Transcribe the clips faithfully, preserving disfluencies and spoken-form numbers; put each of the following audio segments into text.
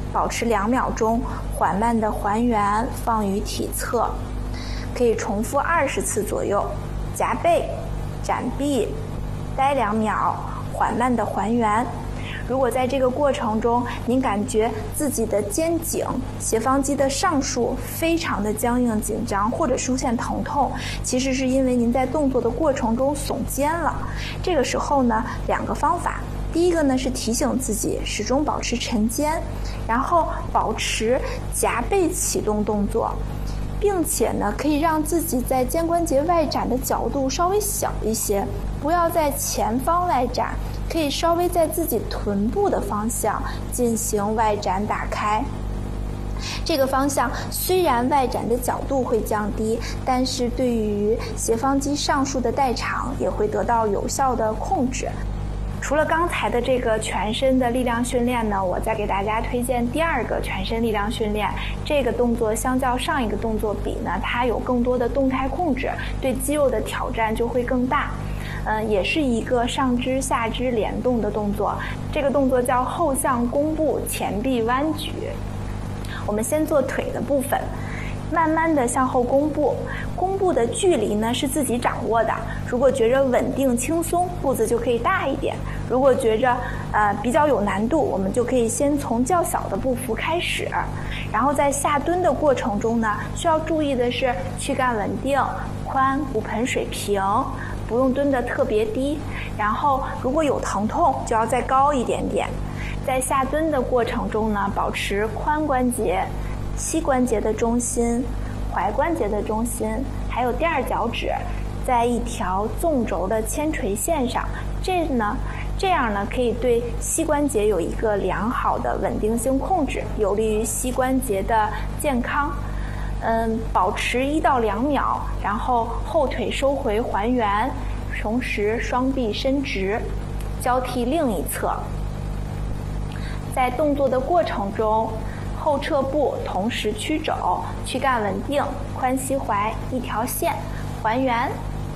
保持两秒钟，缓慢的还原，放于体侧，可以重复二十次左右。夹背、展臂，待两秒，缓慢的还原。如果在这个过程中您感觉自己的肩颈、斜方肌的上束非常的僵硬紧张，或者出现疼痛，其实是因为您在动作的过程中耸肩了。这个时候呢，两个方法，第一个呢是提醒自己始终保持沉肩，然后保持夹背启动动作，并且呢可以让自己在肩关节外展的角度稍微小一些，不要在前方外展，可以稍微在自己臀部的方向进行外展打开。这个方向虽然外展的角度会降低，但是对于斜方肌上束的代偿也会得到有效的控制。除了刚才的这个全身的力量训练呢，我再给大家推荐第二个全身力量训练。这个动作相较上一个动作比呢，它有更多的动态控制，对肌肉的挑战就会更大。嗯，也是一个上肢下肢联动的动作。这个动作叫后向弓步前臂弯举。我们先做腿的部分，慢慢的向后弓步，弓步的距离呢是自己掌握的。如果觉着稳定轻松，步子就可以大一点；如果觉着呃比较有难度，我们就可以先从较小的步幅开始。然后在下蹲的过程中呢，需要注意的是躯干稳定，髋骨盆水平，不用蹲得特别低。然后如果有疼痛，就要再高一点点。在下蹲的过程中呢，保持髋关节、膝关节的中心、踝关节的中心，还有第二脚趾在一条纵轴的铅垂线上。这呢，这样呢可以对膝关节有一个良好的稳定性控制，有利于膝关节的健康。嗯，保持一到两秒，然后后腿收回还原，同时双臂伸直，交替另一侧。在动作的过程中，后撤步，同时屈肘，躯干稳定，髋膝踝一条线，还原。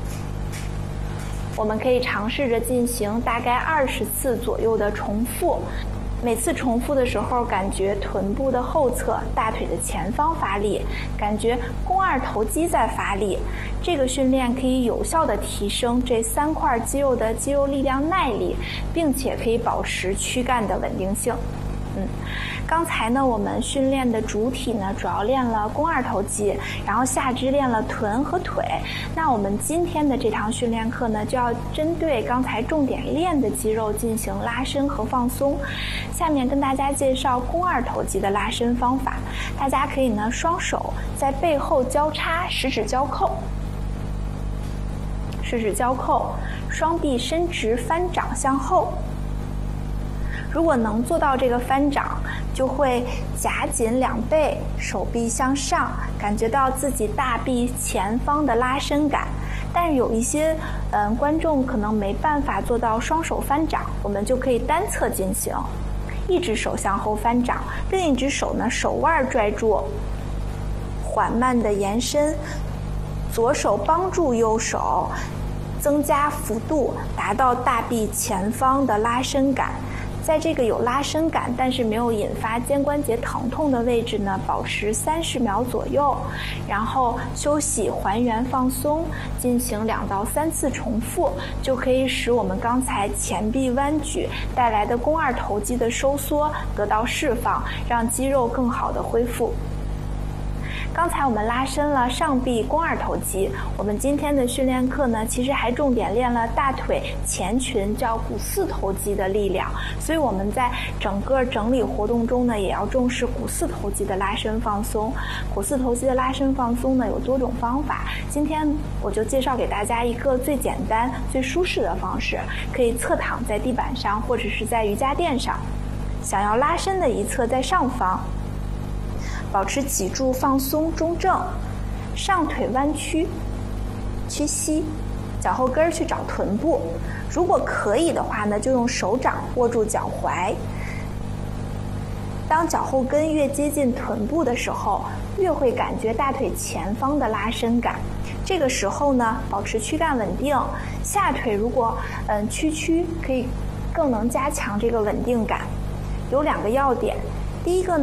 我们可以尝试着进行大概二十次左右的重复。每次重复的时候，感觉臀部的后侧、大腿的前方发力，感觉肱二头肌在发力。这个训练可以有效地提升这三块肌肉的肌肉力量耐力，并且可以保持躯干的稳定性。嗯，刚才呢，我们训练的主体呢，主要练了肱二头肌，然后下肢练了臀和腿。那我们今天的这堂训练课呢，就要针对刚才重点练的肌肉进行拉伸和放松。下面跟大家介绍肱二头肌的拉伸方法。大家可以呢，双手在背后交叉，十指交扣，十指交扣，双臂伸直，翻掌向后。如果能做到这个翻掌，就会夹紧两背，手臂向上，感觉到自己大臂前方的拉伸感。但是有一些嗯、呃、观众可能没办法做到双手翻掌，我们就可以单侧进行，一只手向后翻掌，另一只手呢手腕拽住，缓慢的延伸，左手帮助右手，增加幅度，达到大臂前方的拉伸感。在这个有拉伸感但是没有引发肩关节疼痛的位置呢，保持三十秒左右，然后休息还原放松，进行两到三次重复，就可以使我们刚才前臂弯举带来的肱二头肌的收缩得到释放，让肌肉更好的恢复。刚才我们拉伸了上臂肱二头肌，我们今天的训练课呢，其实还重点练了大腿前群叫股四头肌的力量，所以我们在整个整理活动中呢，也要重视股四头肌的拉伸放松。股四头肌的拉伸放松呢，有多种方法，今天我就介绍给大家一个最简单、最舒适的方式，可以侧躺在地板上，或者是在瑜伽垫上。想要拉伸的一侧在上方，保持脊柱放松中正，上腿弯曲，屈膝，脚后跟去找臀部。如果可以的话呢，就用手掌握住脚踝。当脚后跟越接近臀部的时候，越会感觉大腿前方的拉伸感。这个时候呢，保持躯干稳定，下腿如果嗯屈曲，可以更能加强这个稳定感。有两个要点，第一个呢